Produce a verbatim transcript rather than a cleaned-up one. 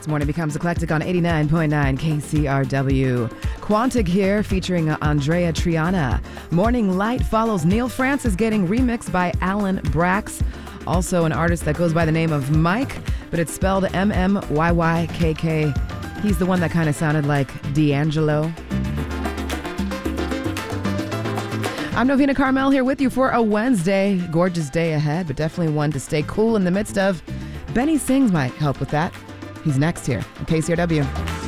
morning becomes eclectic on eighty-nine point nine K C R W. Quantic here featuring Andrea Triana. Morning Light follows Neil Francis getting remixed by Alan Brax. Also an artist that goes by the name of Mike, but it's spelled M M Y Y K K. He's the one that kind of sounded like D'Angelo. I'm Novena Carmel here with you for a Wednesday. Gorgeous day ahead, but definitely one to stay cool in the midst of. Benny Sings might help with that. He's next here on K C R W.